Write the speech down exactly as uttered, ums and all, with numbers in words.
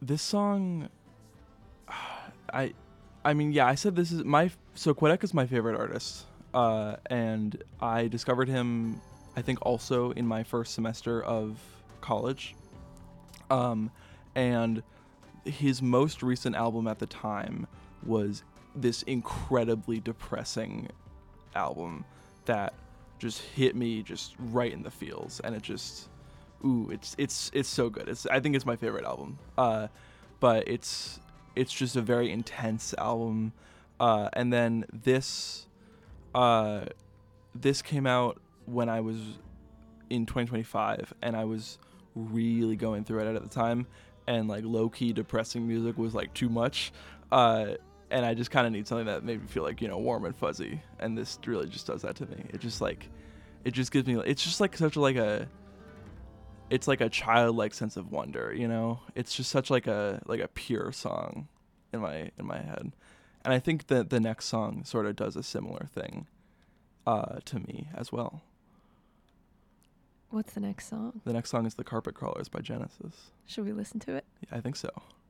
This song, I, I mean, yeah, I said this is my so Quebec is my favorite artist, uh, and I discovered him, I think, also in my first semester of college, um, and his most recent album at the time was this incredibly depressing album that just hit me just right in the feels, and it just ooh it's it's it's so good. It's I think it's my favorite album, uh but it's it's just a very intense album, uh and then this uh this came out when I was in twenty twenty-five, and I was really going through it at the time, and like low-key depressing music was like too much, uh and I just kind of need something that made me feel like, you know, warm and fuzzy, and this really just does that to me. It just like it just gives me, it's just like such a, like a it's like a childlike sense of wonder, you know. It's just such like a like a pure song in my in my head, and I think that the next song sort of does a similar thing uh to me as well. What's the next song? The next song is The Carpet Crawlers by Genesis. Should we listen to it? Yeah, I think so.